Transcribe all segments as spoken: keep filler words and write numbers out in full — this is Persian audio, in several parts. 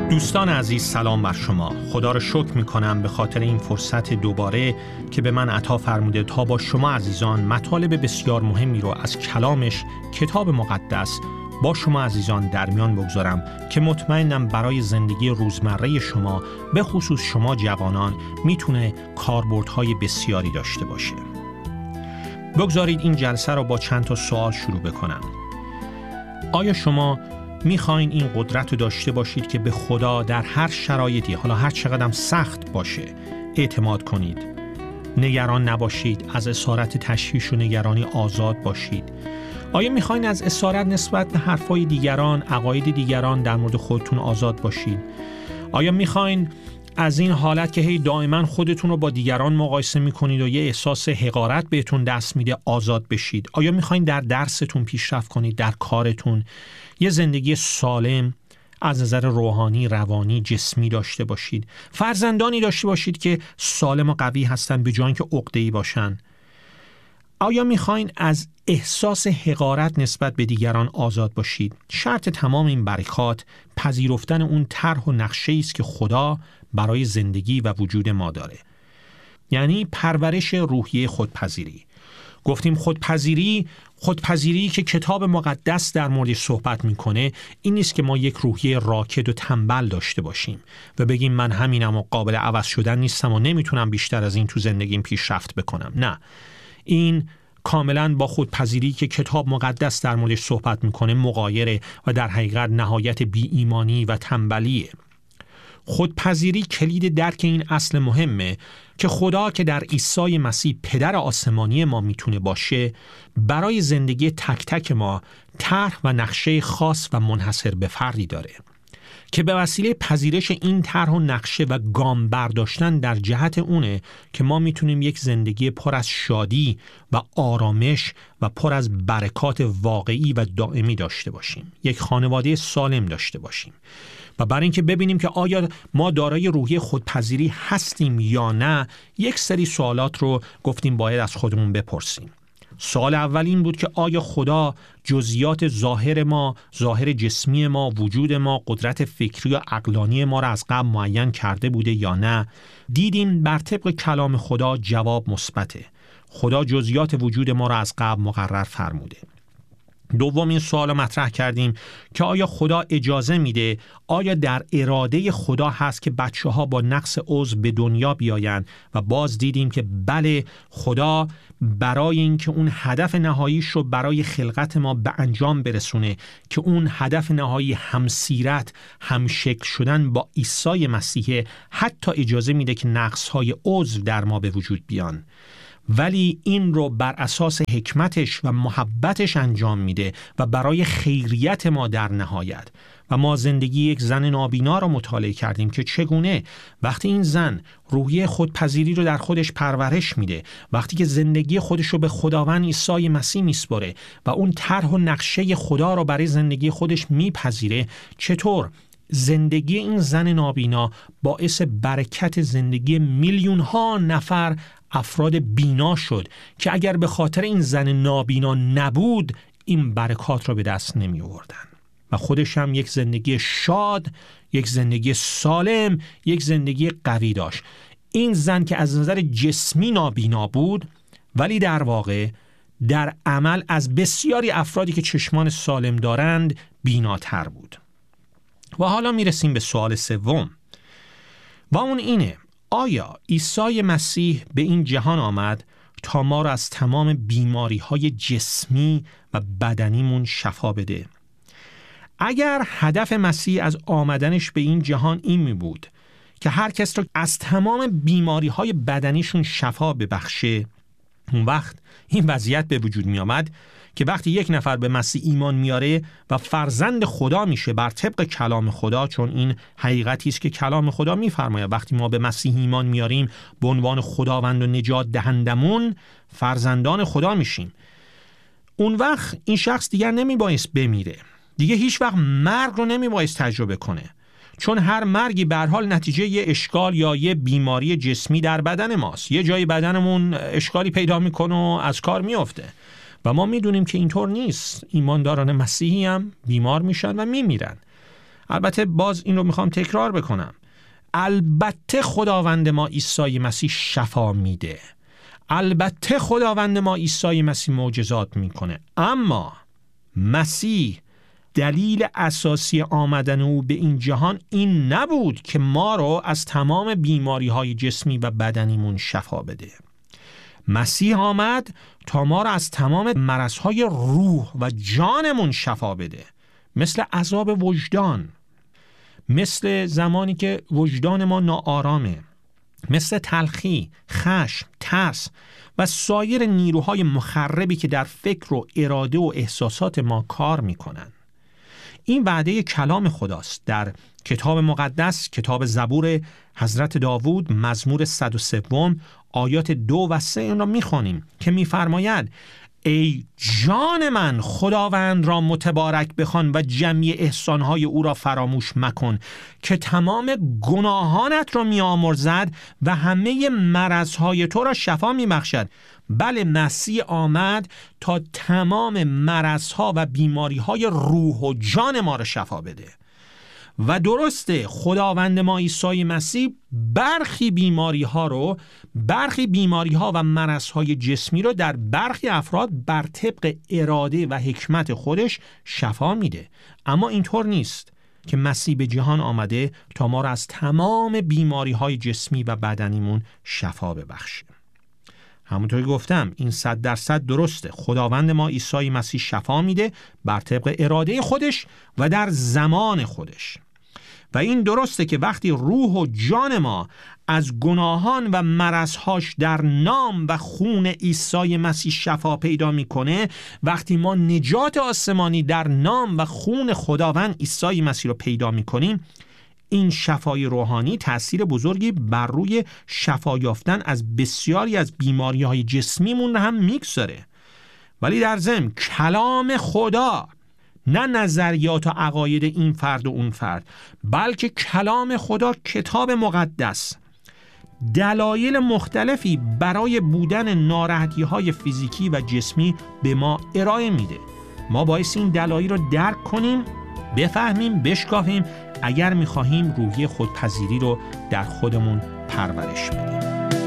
دوستان عزیز، سلام بر شما. خدا را شکر می کنم به خاطر این فرصت دوباره که به من عطا فرموده تا با شما عزیزان مطالب بسیار مهمی رو از کلامش، کتاب مقدس، با شما عزیزان در میان بگذارم که مطمئنم برای زندگی روزمره شما، به خصوص شما جوانان، میتونه کاربردهای بسیاری داشته باشه. بگذارید این جلسه رو با چند تا سوال شروع بکنم. آیا شما میخواین این قدرت رو داشته باشید که به خدا در هر شرایطی، حالا هر چقدر سخت باشه، اعتماد کنید؟ نگران نباشید، از اسارت تشویش و نگرانی آزاد باشید. آیا میخواین از اسارت نسبت به حرفای دیگران، عقاید دیگران در مورد خودتون آزاد باشید؟ آیا میخواین از این حالت که هی دائما خودتون رو با دیگران مقایسه میکنید و یه احساس حقارت بهتون دست میده آزاد بشید؟ آیا میخواین در درستون پیشرفت کنید، در کارتون یه زندگی سالم از نظر روحانی، روانی، جسمی داشته باشید؟ فرزندانی داشته باشید که سالم و قوی هستن به جای اینکه عقده‌ای باشن؟ آیا میخواین از احساس حقارت نسبت به دیگران آزاد باشید؟ شرط تمام این برکات پذیرفتن اون طرح و نقشه‌ای است که خدا برای زندگی و وجود ما داره. یعنی پرورش روحیه خودپذیری. گفتیم خودپذیری، خودپذیری که کتاب مقدس در موردش صحبت میکنه این نیست که ما یک روحیه راکد و تنبل داشته باشیم و بگیم من همینم و قابل عوض شدن نیستم و نمیتونم بیشتر از این تو زندگیم پیشرفت بکنم. نه، این کاملا با خودپذیری که کتاب مقدس در موردش صحبت میکنه مغایره و در حقیقت نهایت بی ایمانی و تنبلیه. خودپذیری کلید درک این اصل مهمه که خدا که در عیسی مسیح پدر آسمانی ما میتونه باشه، برای زندگی تک تک ما طرح و نقشه خاص و منحصر به فردی داره که به وسیله پذیرش این طرح و نقشه و گام برداشتن در جهت اونه که ما میتونیم یک زندگی پر از شادی و آرامش و پر از برکات واقعی و دائمی داشته باشیم، یک خانواده سالم داشته باشیم. و برای اینکه ببینیم که آیا ما دارای روحیه خودپذیری هستیم یا نه، یک سری سوالات رو گفتیم باید از خودمون بپرسیم. سوال اول این بود که آیا خدا جزئیات ظاهر ما، ظاهر جسمی ما، وجود ما، قدرت فکری و عقلانی ما را از قبل معین کرده بوده یا نه؟ دیدیم بر طبق کلام خدا جواب مثبته. خدا جزئیات وجود ما را از قبل مقرر فرموده. دومین سوال مطرح کردیم که آیا خدا اجازه میده، آیا در اراده خدا هست که بچه ها با نقص عضو به دنیا بیاین؟ و باز دیدیم که بله، خدا برای اینکه اون هدف نهاییش رو برای خلقت ما به انجام برسونه که اون هدف نهایی همسیرت، همشکل شدن با عیسی مسیح، حتی اجازه میده که نقص‌های عضو در ما به وجود بیان، ولی این رو بر اساس حکمتش و محبتش انجام میده و برای خیریت ما در نهایت. و ما زندگی یک زن نابینا رو مطالعه کردیم که چگونه وقتی این زن روحیه خودپذیری رو در خودش پرورش میده، وقتی که زندگی خودش رو به خداوند عیسی مسیح میسپاره و اون طرح و نقشه خدا رو برای زندگی خودش میپذیره، چطور زندگی این زن نابینا باعث برکت زندگی میلیون ها نفر افراد بینا شد که اگر به خاطر این زن نابینا نبود این برکات را به دست نمی آوردن. و خودش هم یک زندگی شاد، یک زندگی سالم، یک زندگی قوی داشت. این زن که از نظر جسمی نابینا بود ولی در واقع در عمل از بسیاری افرادی که چشمان سالم دارند بیناتر بود. و حالا میرسیم به سوال سوم و اون اینه: آیا عیسی مسیح به این جهان آمد تا ما را از تمام بیماری‌های جسمی و بدنیمون شفا بده؟ اگر هدف مسیح از آمدنش به این جهان این می بود که هر کس را از تمام بیماری‌های بدنیشون شفا ببخشه، اون وقت این وضعیت به وجود می آمد که وقتی یک نفر به مسیح ایمان میاره و فرزند خدا میشه بر طبق کلام خدا، چون این حقیقتی است که کلام خدا میفرماید وقتی ما به مسیح ایمان میاریم به عنوان خداوند و نجات دهندمون فرزندان خدا میشیم، اون وقت این شخص دیگر نمیبایست بمیره، دیگه هیچ وقت مرگ رو نمیبایست تجربه کنه، چون هر مرگی به هر حال نتیجه یه اشکال یا یه بیماری جسمی در بدن ماست. یه جای بدنمون اشکالی پیدا میکنه و از کار میفته و ما میدونیم که اینطور نیست. ایمانداران مسیحی هم بیمار میشن و میمیرن. البته باز این رو میخوام تکرار بکنم، البته خداوند ما عیسی مسیح شفا میده، البته خداوند ما عیسی مسیح معجزات میکنه، اما مسیح دلیل اساسی آمدن او به این جهان این نبود که ما رو از تمام بیماری های جسمی و بدنیمون شفا بده. مسیح آمد تا ما را از تمام مرض‌های روح و جانمون شفا بده، مثل عذاب وجدان، مثل زمانی که وجدان ما ناآرامه، مثل تلخی، خشم، ترس و سایر نیروهای مخربی که در فکر و اراده و احساسات ما کار میکنن. این وعده کلام خداست. در کتاب مقدس، کتاب زبور حضرت داوود، مزمور صد و سه آیات دو و سه این را میخوانیم که میفرماید ای جان من خداوند را متبارک بخوان و جمعی احسانهای او را فراموش مکن که تمام گناهانت را میامرزد و همه مرضهای تو را شفا میبخشد. بله، مسیح آمد تا تمام مرضها و بیماریهای روح و جان ما را شفا بده. و درسته خداوند ما عیسی مسیح برخی بیماری ها رو برخی بیماری ها و مرض های جسمی رو در برخی افراد بر طبق اراده و حکمت خودش شفا میده، اما اینطور نیست که مسیح به جهان آمده تا ما رو از تمام بیماری های جسمی و بدنیمون شفا ببخشه. همونطوری گفتم این صد درصد درسته، خداوند ما عیسی مسیح شفا میده بر طبق اراده خودش و در زمان خودش. و این درسته که وقتی روح و جان ما از گناهان و مرضهاش در نام و خون عیسی مسیح شفا پیدا میکنه، وقتی ما نجات آسمانی در نام و خون خداوند عیسی مسیح رو پیدا میکنیم، این شفای روحانی تأثیر بزرگی بر روی شفا یافتن از بسیاری از بیماری‌های جسمیمون هم میگذاره. ولی در ضمن کلام خدا، نه نظریات و عقاید این فرد و اون فرد، بلکه کلام خدا، کتاب مقدس، دلایل مختلفی برای بودن ناراحتی‌های فیزیکی و جسمی به ما ارائه میده. ما باید این دلایل رو درک کنیم، بفهمیم، بشکافیم اگر میخواهیم روحیه خودپذیری رو در خودمون پرورش بدیم.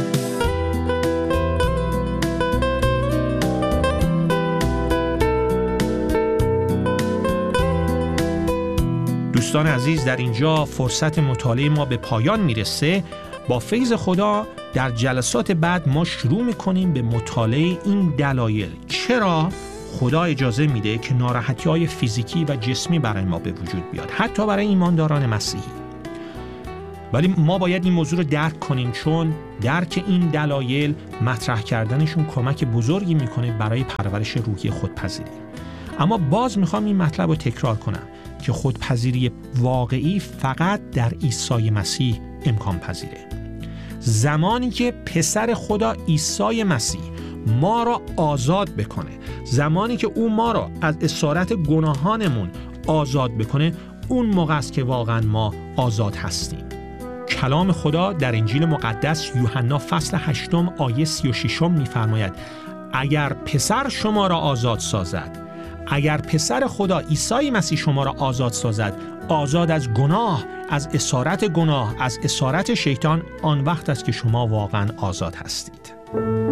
دوستان عزیز، در اینجا فرصت مطالعه ما به پایان میرسه. با فیض خدا در جلسات بعد ما شروع میکنیم به مطالعه این دلایل. چرا خدا اجازه میده که ناراحتی‌های فیزیکی و جسمی برای ما به وجود بیاد، حتی برای ایمانداران مسیحی. ولی ما باید این موضوع رو درک کنیم، چون درک این دلایل مطرح کردنشون کمک بزرگی میکنه برای پرورش روحی خودپذیری. اما باز میخوام این مطلب رو تکرار کنم که خودپذیری واقعی فقط در عیسی مسیح امکان پذیره. زمانی که پسر خدا عیسی مسیح ما را آزاد بکنه، زمانی که او ما را از اسارت گناهانمون آزاد بکنه، اون موقع است که واقعا ما آزاد هستیم. کلام خدا در انجیل مقدس یوحنا فصل هشتم آیه سی و ششم می‌فرماید اگر پسر شما را آزاد سازد، اگر پسر خدا عیسی مسیح شما را آزاد سازد، آزاد از گناه، از اسارت گناه، از اسارت شیطان، آن وقت است که شما واقعا آزاد هستید.